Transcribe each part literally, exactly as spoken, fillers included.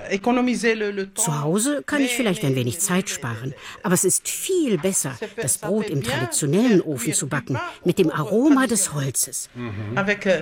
Zu Hause kann ich vielleicht ein wenig Zeit sparen, aber es ist viel besser, das Brot im traditionellen Ofen zu backen, mit dem Aroma des Holzes. Mhm.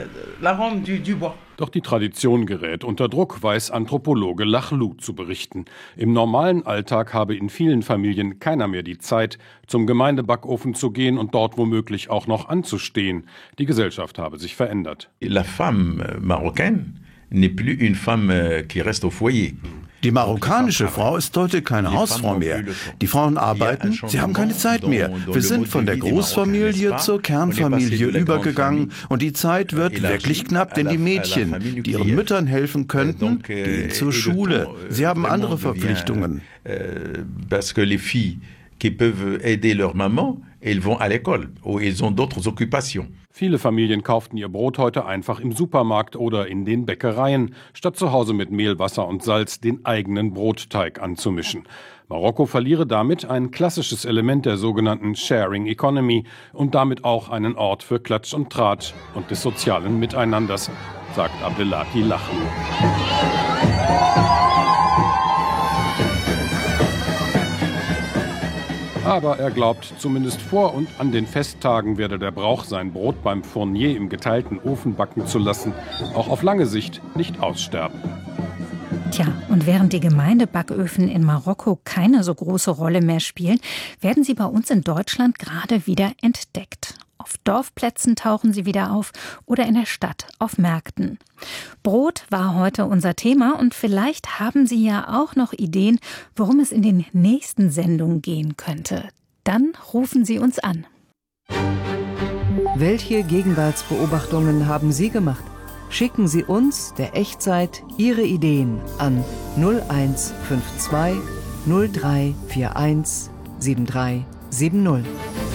Doch die Tradition gerät unter Druck, weiß Anthropologe Lachlou zu berichten. Im normalen Alltag habe in vielen Familien keiner mehr die Zeit, zum Gemeindebackofen zu gehen und dort womöglich auch noch anzustehen. Die Gesellschaft habe sich verändert. La femme marocaine n'est plus une femme qui reste au foyer. Die marokkanische Frau ist heute keine Hausfrau mehr. Die Frauen arbeiten, sie haben keine Zeit mehr. Wir sind von der Großfamilie zur Kernfamilie übergegangen und die Zeit wird wirklich knapp, denn die Mädchen, die ihren Müttern helfen könnten, gehen zur Schule. Sie haben andere Verpflichtungen. Parce que les filles qui peuvent aider leur maman, elles vont à l'école ou elles ont d'autres occupations. Viele Familien kauften ihr Brot heute einfach im Supermarkt oder in den Bäckereien, statt zu Hause mit Mehl, Wasser und Salz den eigenen Brotteig anzumischen. Marokko verliere damit ein klassisches Element der sogenannten Sharing Economy und damit auch einen Ort für Klatsch und Tratsch und des sozialen Miteinanders, sagt Abdelati Lachlou. Aber er glaubt, zumindest vor und an den Festtagen werde der Brauch, sein Brot beim Fournier im geteilten Ofen backen zu lassen, auch auf lange Sicht nicht aussterben. Tja, und während die Gemeindebacköfen in Marokko keine so große Rolle mehr spielen, werden sie bei uns in Deutschland gerade wieder entdeckt. Auf Dorfplätzen tauchen sie wieder auf oder in der Stadt auf Märkten. Brot war heute unser Thema und vielleicht haben Sie ja auch noch Ideen, worum es in den nächsten Sendungen gehen könnte. Dann rufen Sie uns an. Welche Gegenwartsbeobachtungen haben Sie gemacht? Schicken Sie uns, der Echtzeit, Ihre Ideen an null eins fünf zwei null drei vier eins sieben drei sieben null.